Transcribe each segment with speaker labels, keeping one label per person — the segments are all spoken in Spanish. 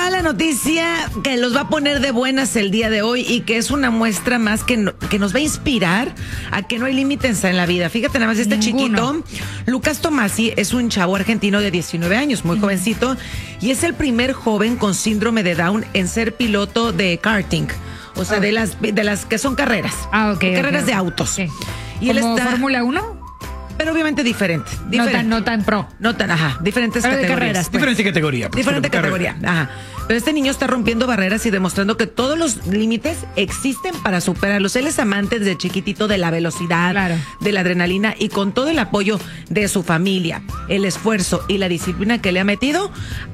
Speaker 1: la noticia que los va a poner de buenas el día de hoy y que es una muestra más que nos va a inspirar a que no hay límites en la vida. Fíjate nada más, chiquito, Lucas Tomasi, es un chavo argentino de 19 años, muy jovencito, y es el primer joven con síndrome de Down en ser piloto de karting. O sea, de las que son carreras. Carreras de autos.
Speaker 2: Okay.
Speaker 1: Y él
Speaker 2: ¿Como
Speaker 1: está
Speaker 2: Fórmula 1?
Speaker 1: Pero obviamente diferente.
Speaker 2: No tan pro.
Speaker 1: Diferentes
Speaker 2: pero
Speaker 1: categorías.
Speaker 2: De carreras, pues.
Speaker 3: Diferente categoría.
Speaker 1: Diferente categoría. Ajá. Pero este niño está rompiendo barreras y demostrando que todos los límites existen para superarlos. Él es amante desde chiquitito de la velocidad, de la adrenalina, y con todo el apoyo de su familia, el esfuerzo y la disciplina que le ha metido,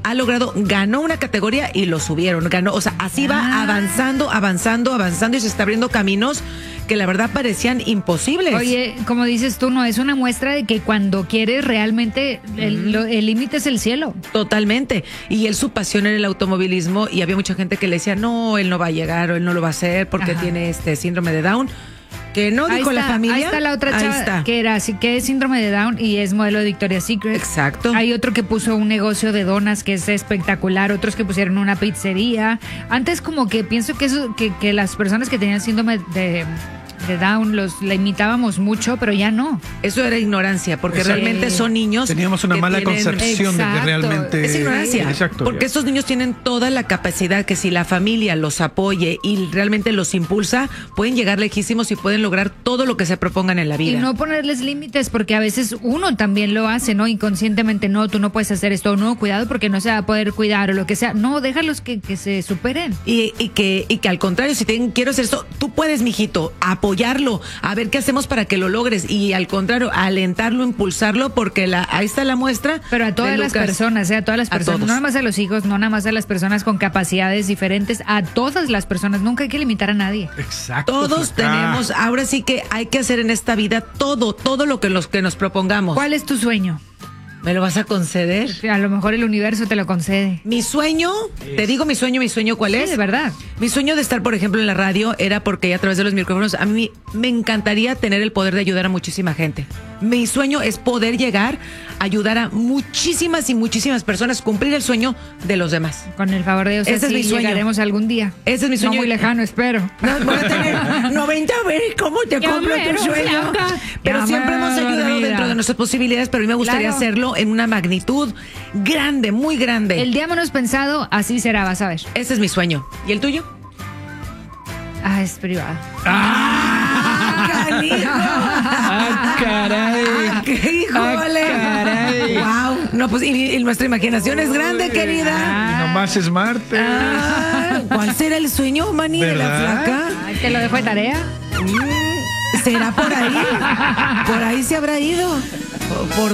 Speaker 1: ganó una categoría y lo subieron. O sea, así va avanzando y se está abriendo caminos que la verdad parecían imposibles.
Speaker 2: Oye, como dices tú, no es una muestra de que cuando quieres realmente el límite es el cielo.
Speaker 1: Totalmente. Y su pasión era el automovilismo, y había mucha gente que le decía, no, él no va a llegar o él no lo va a hacer porque tiene este síndrome de Down. Que no, dijo la familia.
Speaker 2: Ahí está la otra chava que es síndrome de Down y es modelo de Victoria's Secret.
Speaker 1: Exacto.
Speaker 2: Hay otro que puso un negocio de donas que es espectacular, otros que pusieron una pizzería. Antes como que pienso que las personas que tenían síndrome de Down la imitábamos mucho, pero ya no.
Speaker 1: Eso era ignorancia, porque realmente son niños.
Speaker 3: Teníamos una mala concepción de que realmente
Speaker 1: es ignorancia.
Speaker 3: Exacto,
Speaker 1: porque estos niños tienen toda la capacidad que si la familia los apoye y realmente los impulsa, pueden llegar lejísimos y pueden lograr todo lo que se propongan en la vida.
Speaker 2: Y no ponerles límites, porque a veces uno también lo hace, ¿no? Inconscientemente, no, tú no puedes hacer esto, no, cuidado porque no se va a poder cuidar o lo que sea. No, déjalos que se superen.
Speaker 1: Y que al contrario, si quiero hacer eso, tú puedes, mijito, apoyarlo, a ver qué hacemos para que lo logres, y al contrario, alentarlo, impulsarlo, porque ahí está la muestra.
Speaker 2: Pero a todas las personas, no nada más a los hijos, no nada más a las personas con capacidades diferentes, a todas las personas, nunca hay que limitar a nadie.
Speaker 3: Exacto.
Speaker 1: Todos tenemos, ahora sí que hay que hacer en esta vida todo lo que nos propongamos.
Speaker 2: ¿Cuál es tu sueño?
Speaker 1: ¿Me lo vas a conceder?
Speaker 2: A lo mejor el universo te lo concede.
Speaker 1: Mi sueño, te digo mi sueño, ¿cuál es?
Speaker 2: Sí, de verdad.
Speaker 1: Mi sueño de estar, por ejemplo, en la radio era porque a través de los micrófonos, a mí me encantaría tener el poder de ayudar a muchísima gente. Mi sueño es poder llegar a ayudar a muchísimas y muchísimas personas, cumplir el sueño de los demás.
Speaker 2: Con el favor de Dios,
Speaker 1: ese es mi sueño.
Speaker 2: Llegaremos algún día.
Speaker 1: Ese es mi sueño.
Speaker 2: No muy lejano, espero.
Speaker 1: No, voy a tener 90, a ver cómo te cumplo tu sueño. Pero siempre hemos ayudado dentro de nuestras posibilidades, pero a mí me gustaría hacerlo en una magnitud grande, muy grande.
Speaker 2: El día menos pensado, así será, vas a ver.
Speaker 1: Ese es mi sueño. ¿Y el tuyo?
Speaker 2: Es privado.
Speaker 1: ¡Canijo!
Speaker 3: ¡Caray!
Speaker 1: ¡Híjole!
Speaker 3: ¡Caray!
Speaker 1: ¡Wow! No, pues, y nuestra imaginación es grande, querida.
Speaker 3: Y nomás es Marte.
Speaker 1: ¿Cuál será el sueño, Manny, de la flaca?
Speaker 2: ¿Te lo dejo de tarea?
Speaker 1: ¿Será por ahí? Por ahí se habrá ido.